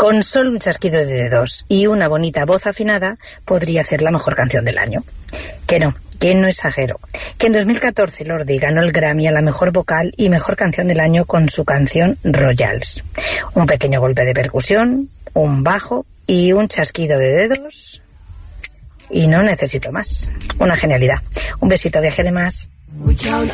Con solo un chasquido de dedos y una bonita voz afinada, podría ser la mejor canción del año. Que no exagero. Que en 2014 Lordi ganó el Grammy a la mejor vocal y mejor canción del año con su canción Royals. Un pequeño golpe de percusión, un bajo y un chasquido de dedos. Y no necesito más. Una genialidad. Un besito, viajero más. We count